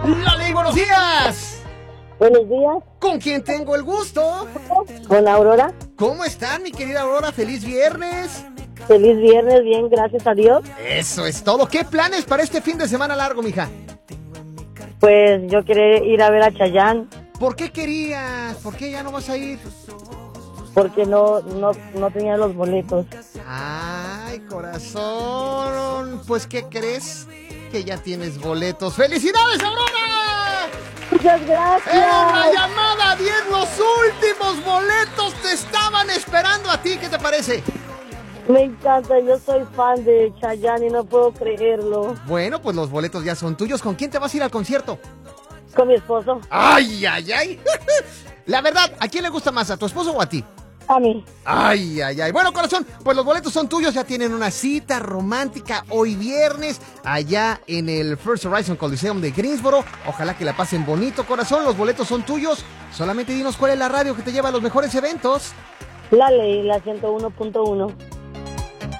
Lali, buenos días. Buenos días. ¿Con quién tengo el gusto? Con Aurora. ¿Cómo están, mi querida Aurora? ¡Feliz viernes! Feliz viernes, bien, gracias a Dios. Eso es todo. ¿Qué planes para este fin de semana largo, mija? Pues yo quería ir a ver a Chayanne ¿Por qué querías? ¿Por qué ya no vas a ir? porque no tenía los boletos. Ay, corazón. Pues, ¿qué crees? Que ya tienes boletos. ¡Felicidades, Aurora! Muchas gracias. ¡Era una llamada 10! ¡Los últimos boletos te estaban esperando a ti! ¿Qué te parece? Me encanta, yo soy fan de Chayanne y no puedo creerlo. Bueno, pues los boletos ya son tuyos. ¿Con quién te vas a ir al concierto? Con mi esposo. ¡Ay, ay, ay! La verdad, ¿a quién le gusta más? ¿A tu esposo o a ti? A mí. Ay, ay, ay. Bueno, corazón, pues los boletos son tuyos. Ya tienen una cita romántica hoy viernes allá en el First Horizon Coliseum de Greensboro. Ojalá que la pasen bonito, corazón. Los boletos son tuyos. Solamente dinos cuál es la radio que te lleva a los mejores eventos. La Ley, la 101.1.